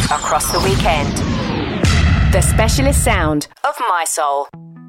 across the weekend. The specialist sound of My Soul.